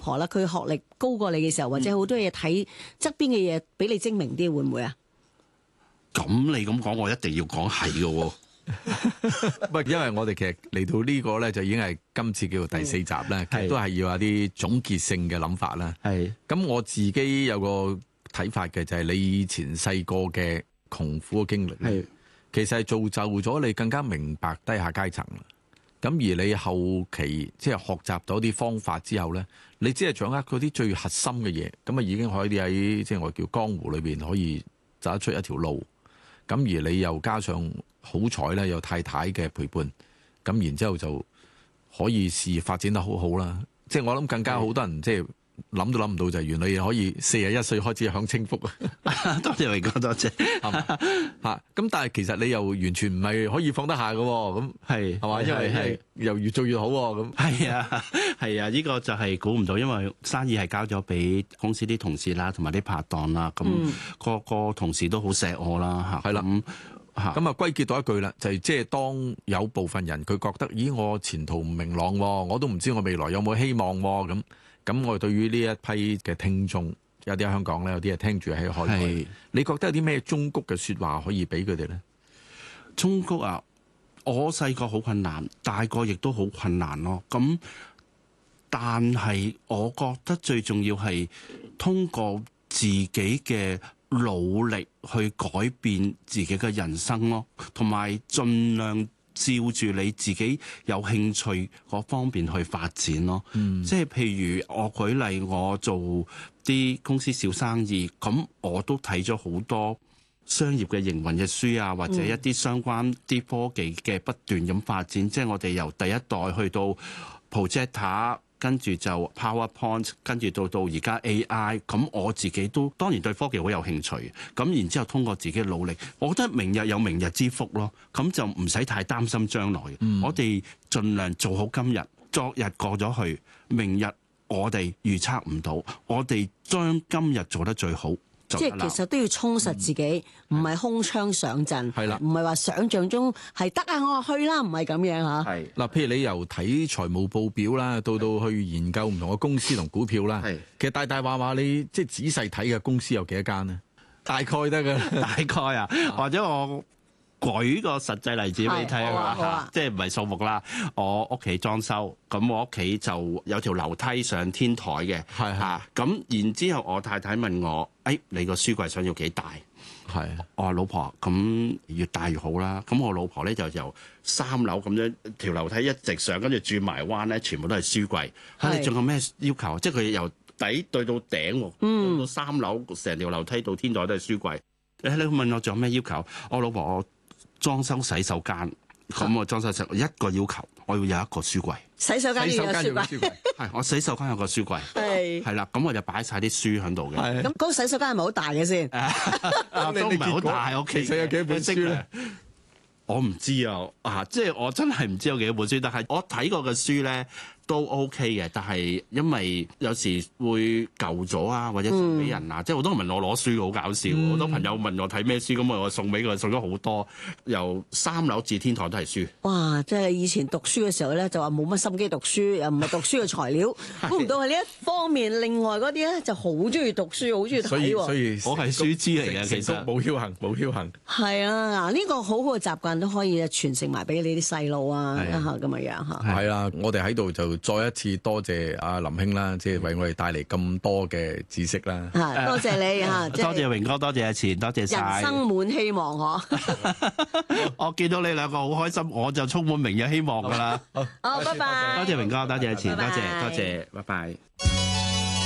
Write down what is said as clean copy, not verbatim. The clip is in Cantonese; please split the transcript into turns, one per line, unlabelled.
婆啦，佢學歷高過你嘅時候，或者好多嘢睇側邊嘅嘢比你精明啲，會唔會啊？
咁你咁講，我一定要講係嘅喎。
唔因為我哋其實嚟到呢個咧，就已經係今次叫做第4集咧，其實都係要有啲總結性嘅諗法啦。
係
咁我自己有個睇法嘅，就係你以前細個嘅窮苦嘅經歷，
係
其實係造就咗你更加明白低下階層啦。咁而你後期即係學習到啲方法之後咧，你只係掌握嗰啲最核心嘅嘢，咁啊已經可以喺即係我叫江湖裏邊可以走得出一條路。咁而你又加上好彩咧，有太太嘅陪伴，咁然之後就可以事業發展得好好啦。即係我諗更加好多人即係諗都諗唔到，就係原來你可以41歲開始享清福啊！
多謝榮哥，多謝
嚇。咁但係其實你又完全唔係可以放得下嘅喎，咁係嘛？因為係又越做越好喎，咁
係啊係啊，呢個就係估唔到，因為生意係交咗俾公司啲同事啦，同埋啲拍檔啦，咁個個同事都好錫我啦嚇。係啦，
咁啊歸結到一句啦，就係即係當有部分人佢覺得，咦我前途唔明朗喎，我都唔知我未來有冇希望喎，咁我對於呢一批嘅聽眾，有啲喺香港咧，有啲係聽住喺海外，你覺得有啲咩忠告嘅説話可以俾佢哋咧？
忠告啊，我細個好困難，大個亦都好困難咯。咁但係我覺得最重要係通過自己嘅努力去改變自己嘅人生咯，同埋盡量照住你自己有興趣嗰方面去發展咯。即係譬如我舉例，我做啲公司小生意，咁我都睇咗好多商業嘅營運嘅書啊，或者一啲相關啲科技嘅不斷咁發展。即係我哋由第一代去到 projector， 跟住就 PowerPoint， 跟住到而家 AI， 咁我自己都當然對科技好有興趣，咁然之後通過自己嘅努力，我覺得明日有明日之福咯，咁就唔使太擔心將來。我哋盡量做好今日，昨日過咗去，明日我哋預測唔到，我哋將今日做得最好。
即係其實都要充實自己，唔係空槍上陣，
係啦，
唔係話想像中係得啊，我去啦，唔係咁樣嚇。
係
嗱，譬如你由睇財務報表啦，到去研究唔同嘅公司同股票啦，其實大大話你即係仔細睇嘅公司有幾多間呢？大概得㗎，
大概啊，或者我舉個實際例子俾你睇啊，即係唔係數目啦。我屋企裝修，咁我屋企就有條樓梯上天台嘅，咁然之後我太太問我，你個書櫃想要幾大？我話老婆，咁越大越好啦。咁我老婆咧就由3樓咁樣條樓梯一直上，跟住轉埋彎咧，全部都係書櫃。你仲有咩要求？即係佢由底對到頂，到3樓成條樓梯到天台都係書櫃。你問我仲有咩要求？我老婆，我裝修洗手間，咁我裝修一個要求，我要有一個書櫃。
洗手間要有書櫃，
係我洗手間有個書櫃，係啦，咁我就擺晒啲書喺度嘅。
咁嗰個洗手間係咪好大嘅先？
都唔係好大，其實有幾本書咧？我唔知啊，即係我真係唔知有幾多本書，但係我睇過嘅書咧都 OK 嘅，但係因為有時會舊咗啊，或者送俾人啊，即係好多人問我攞書好搞笑，好多朋友問我睇咩書，咁我送俾佢，送咗好多，由3樓至天台都係書。
哇！即係以前讀書嘅時候咧，就話冇乜心機讀書，又唔係讀書嘅材料，估唔到係呢一方面，另外嗰啲咧就好中意讀書，好中意睇喎。
所以
我係書痴嚟嘅，其實
冇僥倖。
係啊，嗱呢個好好嘅習慣都可以傳承埋俾你啲細路啊，咁嘅樣嚇。
係啦，我哋喺度就再一次多謝阿林兄啦，即係為我哋帶嚟咁多嘅知識啦。
多謝你嚇，
多謝榮哥，多謝阿錢，多謝晒。
人生滿希望嗬。
我見到你兩個好開心，我就充滿明日希望㗎啦。
好，拜拜。
多謝榮哥，多謝阿錢，多謝，拜拜。